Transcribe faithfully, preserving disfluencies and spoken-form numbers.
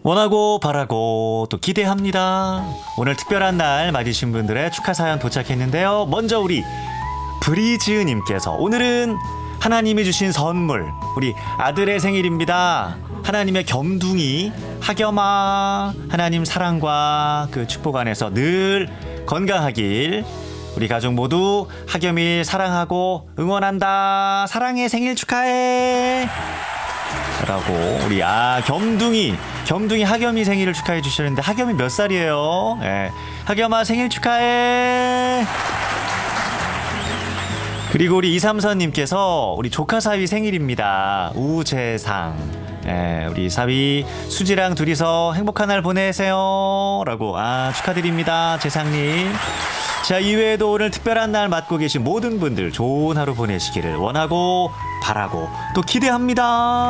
원하고 바라고 또 기대합니다. 오늘 특별한 날 맞으신 분들의 축하 사연 도착했는데요. 먼저 우리 브리즈님께서 오늘은 하나님이 주신 선물 우리 아들의 생일입니다. 하나님의 겸둥이 하겸아, 하나님 사랑과 그 축복 안에서 늘 건강하길, 우리 가족 모두 하겸이 사랑하고 응원한다. 사랑해, 생일 축하해 라고 우리 아 겸둥이 겸둥이 하겸이 생일을 축하해 주셨는데, 하겸이 몇 살이에요? 예. 하겸아 생일 축하해. 그리고 우리 이삼선님께서 우리 조카 사위 생일입니다. 우재상. 예, 우리 사위 수지랑 둘이서 행복한 날 보내세요 라고 아 축하드립니다, 재상님. 자, 이외에도 오늘 특별한 날 맞고 계신 모든 분들 좋은 하루 보내시기를 원하고 바라고 또 기대합니다.